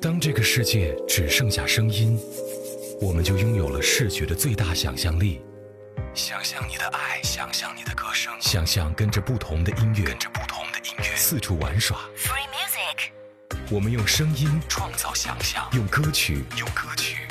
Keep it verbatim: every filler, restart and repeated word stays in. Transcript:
当这个世界只剩下声音，我们就拥有了视觉的最大想象力。想象你的爱，想象你的歌声，想象跟着不同的音乐，跟着不同的音乐四处玩耍。 Free music。 我们用声音创造想象，用歌曲用歌曲